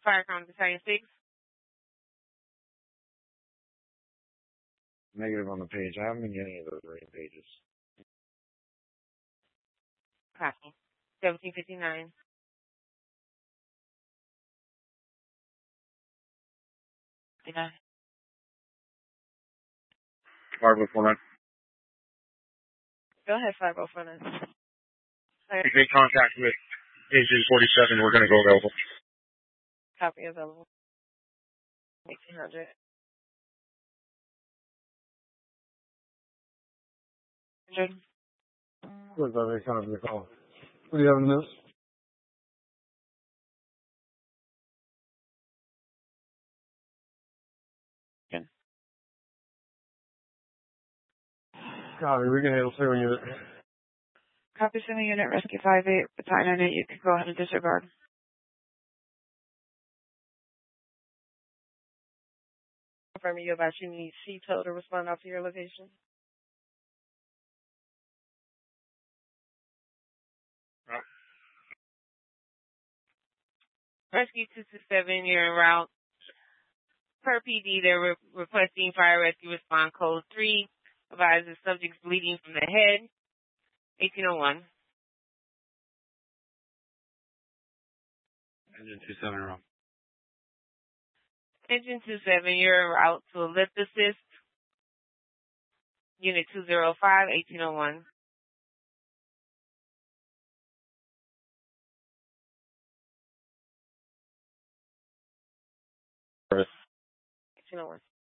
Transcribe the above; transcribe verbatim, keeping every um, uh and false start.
Firecrown Battalion six. Negative on the page. I haven't been getting any of those rating pages. Copy. seventeen fifty-nine. fifty-nine. five oh four nine. Go ahead, five oh four nine. We've made contact with Agent forty-seven. We're going to go available. Copy available. eighteen hundred. What's that? They kind of call. What do you have in this? Good. Copy. We can handle zero unit. Copy sending unit rescue five eight battalion eight. You can go ahead and disregard. Confirming you about you need C T O to respond out to your location. Right. Rescue two two seven, you're en route. Per P D, they're re- requesting fire rescue response code three. Advises subjects bleeding from the head. eighteen oh one. Engine two seven wrong. Engine two seven, you're en route to a lift assist. Unit two oh five, eighteen oh one. eighteen oh one.